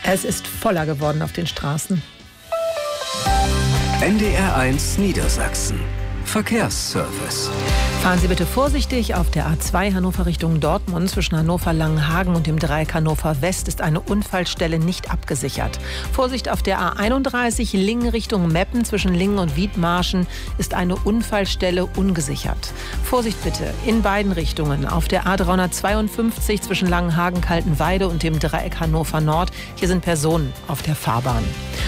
Es ist voller geworden auf den Straßen. NDR1 Niedersachsen. Verkehrsservice. Fahren Sie bitte vorsichtig. Auf der A2 Hannover Richtung Dortmund zwischen Hannover-Langenhagen und dem Dreieck Hannover West ist eine Unfallstelle nicht abgesichert. Vorsicht auf der A31 Lingen Richtung Meppen zwischen Lingen und Wiedmarschen ist eine Unfallstelle ungesichert. Vorsicht bitte in beiden Richtungen. Auf der A352 zwischen Langenhagen-Kaltenweide und dem Dreieck Hannover Nord. Hier sind Personen auf der Fahrbahn.